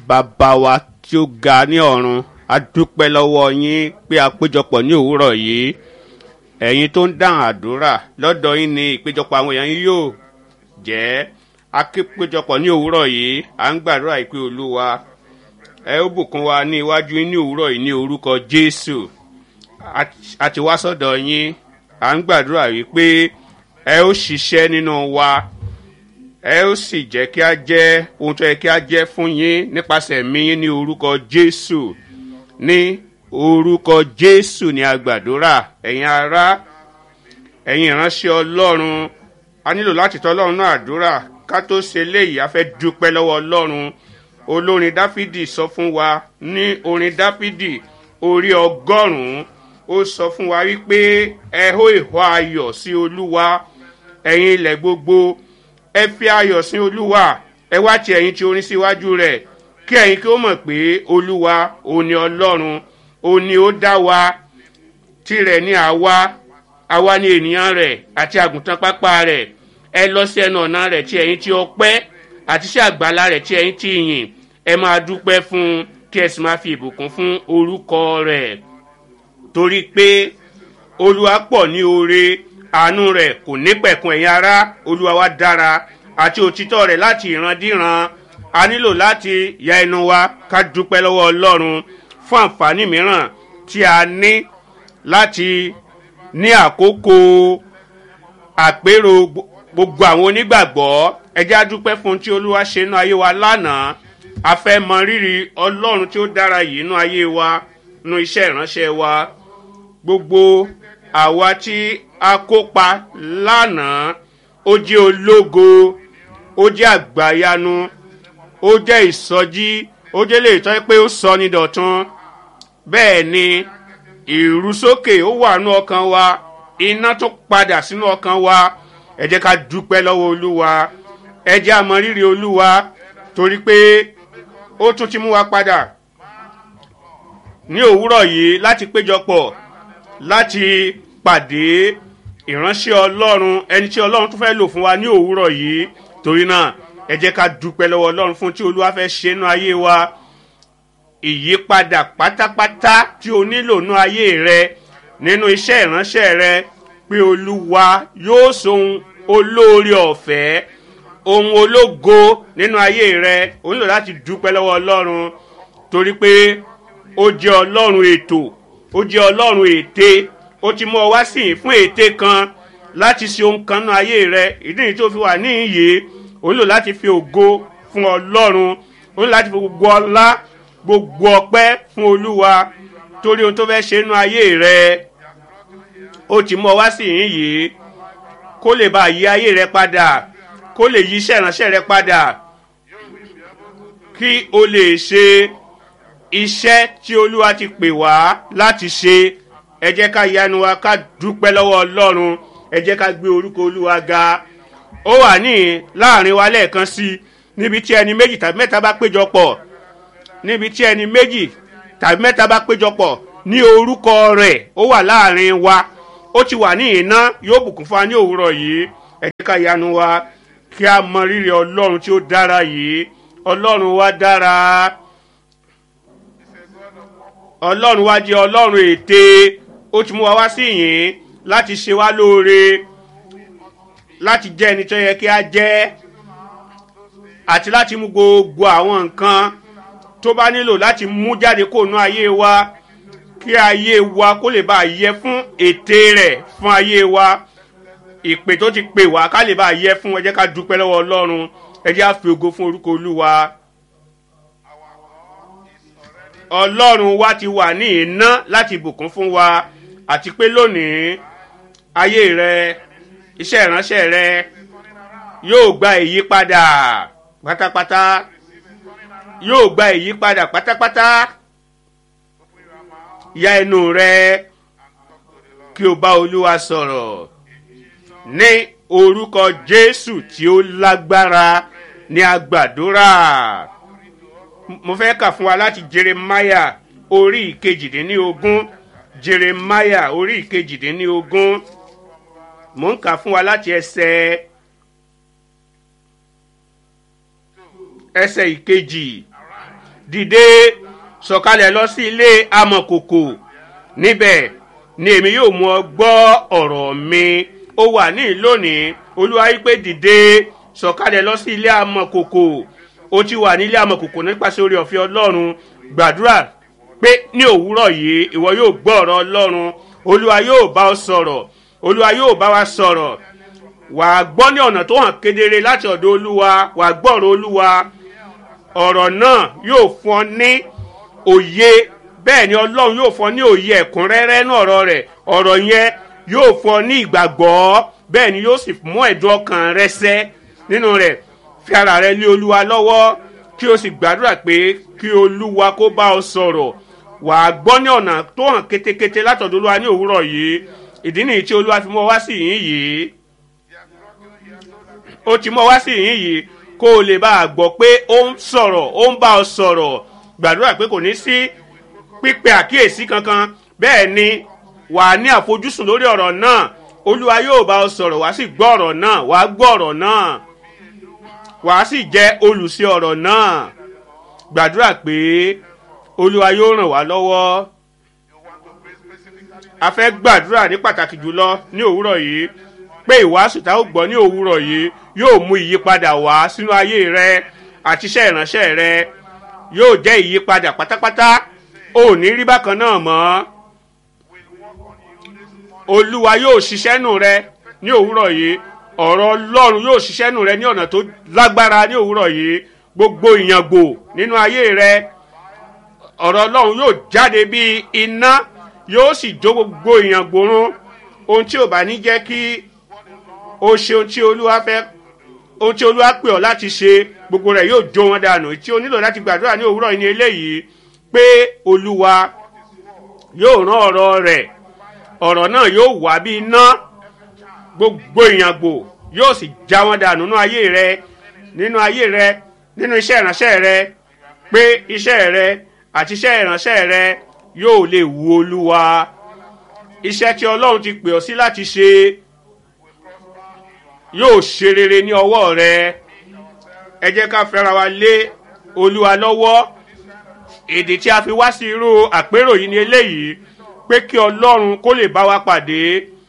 bàbá wa tí ó ga ní ọ̀run, a dúpẹ́ lọ́wọ́ yín pé a péjọpọ̀ ní òwúrọ̀ yìí. Ẹ̀yin tó ń dáhùn àdúrà, lọ́dọ̀ yín ni ìpéjọpọ̀ àwọn èèyàn yín yóò jẹ́. A péjọpọ̀ ní òwúrọ̀ yìí, à ń gbàdúrà ìpè Olúwa. Ẹ ó bùkún wa ní iwájú yín ní òwúrọ̀ yìí ní orúkọ Jésù. A ti wá sọ́dọ̀ yín, à ń gbàdúrà wípé ẹ ó ṣiṣẹ́ nínú wa. Ẹ ó sì jẹ́ kí a jẹ́ ohun tó yẹ kí a jẹ́ fún yín nípasẹ̀ mi yín ní orúkọ Jésù. Ní orúkọ Jésù ni a gbàdúrà. Ẹ̀yin ará, ẹ̀yin ìránṣẹ́ Ọlọ́run, a nílò láti tọ́ Ọlọ́run náà àdúrà. Ká tó ṣe léyìí, a fẹ́ dúpẹ́ lọ́wọ́ Ọlọ́run. Olórin Dáfídì sọ fún wa ní orin Dáfídì orí 100. Ó sọ fún wa wípé ẹ hó ìhó ayọ̀ sí Olúwa, ẹ̀yin ilẹ̀ gbogbo. Ẹ fi ayọ̀ sí Olúwa, ẹ wá ti ẹ̀yin tí orin síwájú rẹ̀, kí ẹ̀yin kí ó mọ̀ pé Olúwa òun ni Ọlọ́run, òun ni ó dá wa, tirẹ̀ ni àwa ni ènìyàn rẹ̀ àti àgùntàn pápá rẹ̀. Ẹ lọ sí ẹnu ọ̀nà rẹ̀ tí ẹ̀yin tí ọpẹ́, àti sí àgbàlá rẹ̀ tí ẹ̀yin tí ìyìn. Ẹ máa dúpẹ́ fún un, kí ẹ sì máa fi ìbùkún fún orúkọ rẹ̀, torí pé Olúwa pọ̀ ní oore, àánú rẹ̀ kò ní pẹ̀kun. Ẹ̀yin ará, Olúwa wa dára, àti òtítọ́ rẹ̀ láti ìrandíran. A nílò láti ya ẹnu wa ká dúpẹ́ lọ́wọ́ Ọlọ́run fún àǹfààní mìíràn tí a ní láti ní àkókò àpérò gbogbo àwọn onígbàgbọ́. Ẹ jẹ́ á dúpẹ́ fún ohun tí Olúwa ṣe nínú ayé wa lánàá. A fẹ́ mọ rírì Ọlọ́run tí ó dára yìí nínú ayé wa, nínú iṣẹ́ ìránṣẹ́ wa. Gbogbo àwa tí a kópa lánàá, ó jẹ́ ológo, ó jẹ́ àgbàyanu, ó jẹ́ ìsọjí, ó jẹ́ lè tọ́ pé ó sọ ní dọ̀tun. Bẹ́ẹ̀ ni ìrúsókè ó wà nínú ọkàn wa, iná tó padà sínú ọkàn wa. Ẹ jẹ́ ká dúpẹ́ lọ́wọ́ Olúwa. Ẹ jẹ́ á mọ rírì Olúwa, torí pé ó tún ti mú wa padà ní òwúrọ̀ yìí láti péjọpọ̀ láti pàdé ìránṣẹ́ Ọlọ́run, ẹni tí Ọlọ́run tún fẹ́ lò fún wa ní òwúrọ̀ yìí. Torí náà ẹ jẹ́ ká dúpẹ́ lọ́wọ́ Ọlọ́run fún tí Olúwa fẹ́ ṣe nínú ayé wa. Ìyípadà pátápátá tí o nílò nínú ayé rẹ, nínú iṣẹ́ ìránṣẹ́ rẹ, pé Olúwa yóò sohun olóore ọ̀fẹ́, ohun ológo nínú ayé rẹ. O nílò láti dúpẹ́ lọ́wọ́ Ọlọ́run, torí pé ó jẹ́ Ọlọ́run ètò, ó jẹ́ Ọlọ́run ète. Ó ti mú ọ wá sí fún ète kan láti ṣe ohun kan nínú ayé rẹ. Ìdí nìyí tó fi wà ní ìyè. O nílò láti fi ògo fún Ọlọ́run, o nílò láti fi gbogbo ọlá, gbogbo ọpẹ́ fún Olúwa, torí ohun tó fẹ́ ṣe nínú ayé rẹ. Ó ti mú ọ wá sí ìyè kó lè bá yí ayé rẹ padà, kó lè yí iṣẹ́ ìránṣẹ́ rẹ padà, kí o lè ṣe iṣẹ́ tí Olúwa ti pè wá láti ṣe. Ẹ jẹ́ ká yanu wa, ká dúpẹ́ lọ́wọ́ Ọlọ́run. Ẹ jẹ́ ká gbé orúkọ Olúwa ga. Ó wà ní láàrin wa lẹ́ẹ̀kan sí, níbi tí ẹni méjì tàbí mẹ́ta bá péjọpọ̀, níbi tí ẹni méjì tàbí mẹ́ta bá péjọpọ̀ ní orúkọ rẹ̀, ó wà láàrin wa. Ó ti wà ní iná, yóò bùkún fún wa ní òwúrọ̀ yìí. Ẹ jẹ́ ká yanu wa, kí a mọ rírì Ọlọ́run tí ó dára yìí. Ọlọ́run wa dára. Ọlọ́run wa jẹ́ Ọlọ́run ète. Ó ti mú wa wá sí yìí láti ṣe wá lóore, láti jẹ́ ẹni tó yẹ kí a jẹ́, àti láti mú gbogbo àwọn nǹkan tó bá nílò láti mú jáde kó nú ayé wa, kí ayé wa kó lè bá yẹ fún ète rẹ̀ fún ayé wa. Ìpè tó ti pè wá ká lè bá yẹ fún. Ẹ jẹ́ ká dúpẹ́ lọ́wọ́ Ọlọ́run. Ẹ jẹ́ á fi ògo fún orúkọ Olúwa. Ọlọ́run wa ti wà ní iná láti bùkún fún wa, àti pé lónìí ayé rẹ, iṣẹ́ ìránṣẹ́ rẹ yóò gba ìyípadà pátápátá, yóò gba ìyípadà pátápátá. Ya ẹnu rẹ kí o bá Olúwa sọ̀rọ̀. Ní orúkọ Jésù tí ó lágbára ní a gbàdúrà. Mo fẹ́ kà fún wa láti Jeremiah orí 18. Jeremiah orí 18. Mo ń kà fún wa láti ẹsẹ̀ ìkejì. dìde sọ̀kalẹ̀ lọ sí ilé amọ̀kòkò níbẹ̀ ni èmi yóò mú ọ gbọ́ ọ̀rọ̀ mi. ó wà ní lónìí olúwa wí pé dìde sọ̀kalẹ̀ lọ sí ilé amọ̀kòkò. ó ti wà ní ilé amọ̀kòkò nípasẹ̀ oore ọ̀fẹ́ ọlọ́run. gbàdúrà pé ní òwúrọ̀ yìí ìwọ yóò gbọ́ ọ̀rọ̀ ọlọ́run. olúwa yóò bá ọ sọ̀rọ̀. olúwa yóò bá wa sọ̀rọ̀. wàá gbọ́ ní ọ̀nà tó hàn kedere láti ọ̀dọ̀ olúwa. wàá gbọ́ ọ̀rọ̀ olúwa. ọ̀rọ̀ náà yóò fún ọ ní òye. bẹ́ẹ̀ ni ọlọ́run yóò fún ọ ní òye ẹ̀kúnrẹ́rẹ́ ní ọ̀rọ̀ rẹ̀. ọ̀rọ̀ yẹn yóò fún ọ ní ìgbàgbọ́. bẹ́ẹ̀ ni yóò sì mú ẹ̀dùn ọkàn rẹ sẹ́ nínú rẹ̀. fi ara rẹ lé olúwa lọ́wọ́ kí o sì gbàdúrà pé kí olúwa kó bá ọ sọ̀rọ̀. wàá gbọ́ ní ọ̀nà tó hàn kétékété látọ̀dọ̀ olúwa ní òwúrọ̀ yìí. ìdí nìyí tí olúwa fi mọ́ wá sí yín yìí. ó ti mọ́ wá sí yín yìí kó o lè bá a gbọ́ pé ó ń sọ̀rọ̀, ó ń bá ọ sọ̀rọ̀. gbàdúrà pé kò ní sí pípe àkíyèsí kankan. bẹ́ẹ̀ ni wà á ní àfojúsùn lórí ọ̀rọ̀ náà. olúwa yóò bá ọ sọ̀rọ̀, wàá sì gbọ́ ọ̀rọ̀ náà. wàá gbọ́ ọ̀rọ̀ náà, wàá sì jẹ́ olùṣe ọ̀rọ̀ náà. gbàdúrà pé olúwa yóò ràn wá lọ́wọ́. a fẹ́ gbàdúrà ní pàtàkì jùlọ ní òwúrọ̀ yìí pé ìwàásù tá ó gbọ́ ní òwúrọ̀ yìí yóò mú ìyípadà wá sínú ayé rẹ àti iṣẹ́ ìránṣẹ́ rẹ. yóò jẹ́ ìyípadà pátápátá. ò ní rí bákan náà mọ́. olúwa yóò ṣiṣẹ́ nù rẹ ní òwúrọ̀ yìí. ọ̀rọ̀ ọlọ́run yóò ṣiṣẹ́ nù rẹ ní ọ̀nà tó lágbára ní òwúrọ̀ yìí. gbogbo ìyàngbò nínú ayé rẹ, ọ̀rọ̀ ọlọ́run yóò jáde bí iná, yóò sì jó gbogbo ìyàngbò run. ohun tí ò bá ní jẹ́ kí o ṣe ohun tí olúwa fẹ́, ohun tí olúwa pè ọ́ láti ṣe, gbogbo rẹ̀ yóò jó wọn dànù. tí o nílò láti gbàdúrà ní òwúrọ̀ yìí ní eléyìí pé olúwa yóò rán ọ̀rọ̀ rẹ̀. ọ̀rọ̀ náà yóò wá bí iná, gbogbo ìyàngbò yóò sì já wọn dànù nínú ayé rẹ, nínú ayé rẹ, nínú iṣẹ́ ìránṣẹ́ rẹ, pé iṣẹ́ rẹ àti iṣẹ́ ìránṣẹ́ rẹ yóò lè wu olúwa. iṣẹ́ tí ọlọ́run ti pè ọ́ sí láti ṣe yóò ṣe rere ní ọwọ́ rẹ. ẹ jẹ́ ká fẹ́ra wa lé olúwa lọ́wọ́. èdè tí a fi wá sí irú àpérò yìí ni eléyìí pé kí ọlọ́run kó lè bá wa pàdé.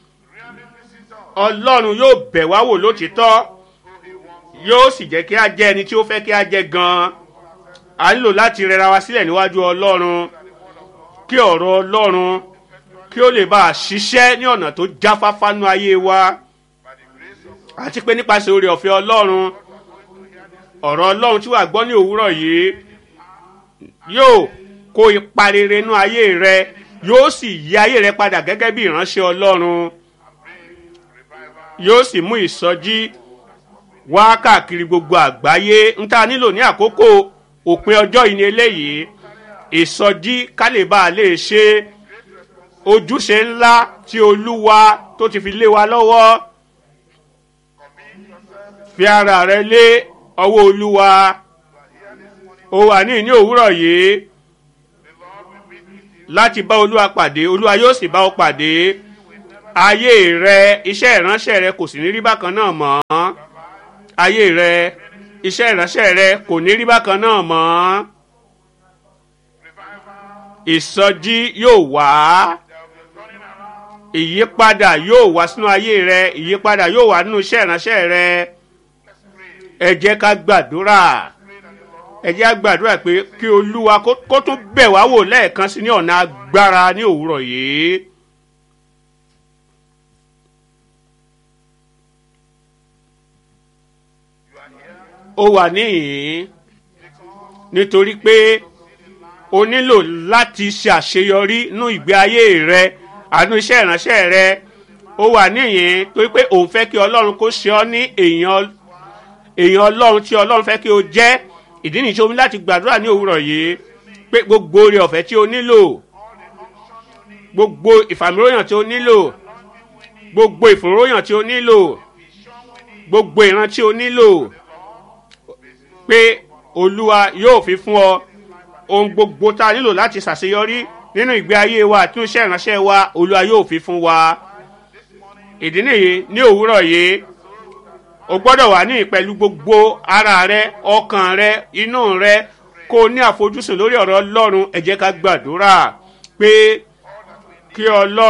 ọlọ́run yóò bẹ̀ wá wò lótìítọ́, yóò sì jẹ́ kí a jẹ́ ẹni tí ó fẹ́ kí a jẹ́ gan-an. a nílò láti rẹra wa sílẹ̀ níwájú ọlọ́run kí ọ̀rọ̀ ọlọ́run kí ó lè bá a ṣiṣẹ́ ní ọ̀nà tó jáfáfá nú ayé wa. àti pé nípasẹ̀ oore ọ̀fẹ́ ọlọ́run, ọ̀rọ̀ ọlọ́run tí wàá gbọ́ ní òwúrọ̀ yìí yóò kó ipa rere nú ayé rẹ, yóò sì yí ayé rẹ padà gẹ́gẹ́ bí ìránṣẹ́ ọlọ́run. yóò sì mú ìsọjí wá káàkiri gbogbo àgbáyé. ń tá a nílò ní àkókò òpin ọjọ́ yìí ní eléyìí. ìsọjí ká lè bá a lè ṣe ojúṣe ńlá tí olúwa tó ti fi lé wa lọ́wọ́. fi ara rẹ lé ọwọ́ olúwa. ó wà ní òwúrọ̀ yìí láti bá olúwa pàdé. olúwa yóò sì bá ọ pàdé. ayé rẹ, iṣẹ́ ìránṣẹ́ rẹ kò sì ní rí bákan náà mọ́. ayé rẹ, iṣẹ́ ìránṣẹ́ rẹ kò ní rí bákan náà mọ́. ìsọjí yóò wá, ìyípadà yóò wá sínú ayé rẹ, ìyípadà yóò wá nínú iṣẹ́ ìránṣẹ́ rẹ. ẹ jẹ́ ká gbàdúrà. ẹ jẹ́ ká gbàdúrà pé kí olúwa kó tún bẹ̀ wá wò lẹ́ẹ̀kan sí ní ọ̀nà agbára ní òwúrọ̀ yìí. ó wà níhìn-ín nítorí pé o nílò láti ṣe àṣeyọrí nínú ìgbé ayé rẹ àánú iṣẹ́ ìránṣẹ́ rẹ. ó wà níhìn-ín torí pé òun fẹ́ kí ọlọ́run kó ṣe ọ́ ní èèyàn ọlọ́run tí ọlọ́run fẹ́ kí o jẹ́. ìdí nìyí tí o ní láti gbàdúrà ní òwúrọ̀ yìí pé gbogbo oore ọ̀fẹ́ tí o nílò, gbogbo ìfàmìróyàn tí o nílò, gbogbo ìfòróyàn tí o nílò, gbogbo ìran tí o nílò, pé olúwa yóò fi fún ọ. ohun gbogbo tá a nílò láti ṣàṣeyọrí nínú ìgbé ayé wa àti iṣẹ́ ìránṣẹ́ wa, olúwa yóò fi fún wa. ìdí nìyí ní òwúrọ̀ yìí o gbọ́dọ̀ wà ní pẹ̀lú gbogbo ara rẹ, ọkàn rẹ, inú rẹ, kó o ní àfojúsùn lórí ọ̀rọ̀ ọlọ́run, ẹ jẹ́ ká gbàdúrà pé kí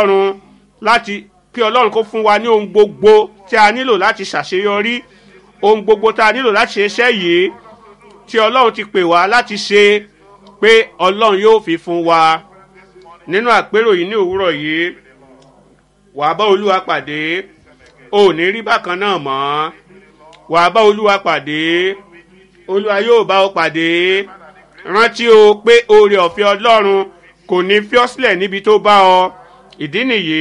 ọlọ́run kó fún wa ní ohun gbogbo tí a nílò láti ṣàṣeyọrí, ohun gbogbo tí a nílò láti ṣe iṣẹ́ yìí tí ọlọ́run ti pè wá láti ṣe, pé ọlọ́run yóò fi fún wa. Nínú àpérò yìí ní òwúrọ̀ yìí, wàá bá olúwa pàdé, o ò ní rí bákan náà mọ́. Wàá bá olúwa pàdé, olúwa yóò bá ọ pàdé. Rántí o pé oore ọ̀fẹ́ ọlọ́run kò ní fi ọ́ sílẹ̀ níbi tó bá ọ. Ìdí nìyí,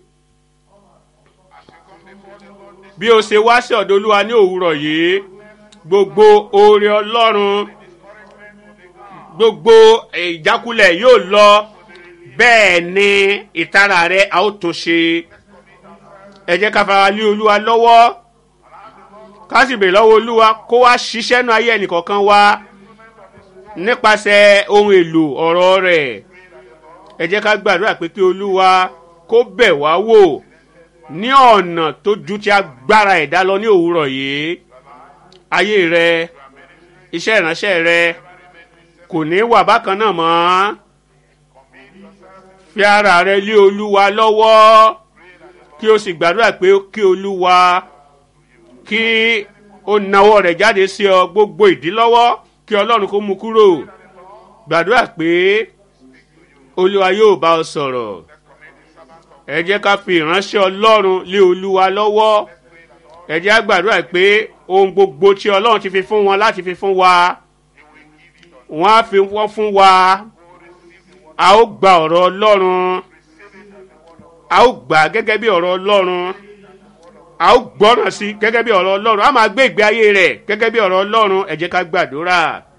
bí o ṣe wá sí ọ̀dọ̀ olúwa ní òwúrọ̀ yìí, gbogbo oore ọlọ́run, gbogbo ìjákulẹ̀ yóò lọ, bẹ́ẹ̀ ni ìtara rẹ a ó tún ṣe. Ẹ jẹ́ ká fara lé olúwa lọ́wọ́, ká sì bèrè lọ́wọ́ olúwa kó wá ṣiṣẹ́ nú ayé ẹnìkọ̀ọ̀kan wa nípasẹ̀ ohun èlò ọ̀rọ̀ rẹ̀. Ẹ jẹ́ ká gbàdúrà pé kí olúwa kó bẹ̀ wá wò ní ọ̀nà tó ju ti agbára ẹ̀dá lọ ní òwúrọ̀ yìí. Ayé rẹ, iṣẹ́ ìránṣẹ́ rẹ kò ní wà bákan náà mọ́. Fi ara rẹ lé olúwa lọ́wọ́, kí o sì gbàdúrà pé kí olúwa kí ó nawọ́ rẹ̀ jáde sí ọ, gbogbo ìdílọ́wọ́ kí ọlọ́run kó mú kúrò. Gbàdúrà pé olúwa yóò bá ọ sọ̀rọ̀. Ẹ jẹ́ ká fi ìránṣẹ́ ọlọ́run lé olúwa lọ́wọ́. Ẹ jẹ́ á gbàdúrà pé ohun gbogbo tí ọlọ́run ti fi fún wọn láti fi fún wa, wọ́n á fi wọ́n fún wa. A ó gba ọ̀rọ̀ ọlọ́run, a ó gbà gẹ́gẹ́ bí ọ̀rọ̀ ọlọ́run, a ó gbọ́ràn sí gẹ́gẹ́ bí ọ̀rọ̀ ọlọ́run, a máa gbé ìgbé ayé rẹ̀ gẹ́gẹ́ bí ọ̀rọ̀ ọlọ́run. Ẹ jẹ́ ká gbàdúrà.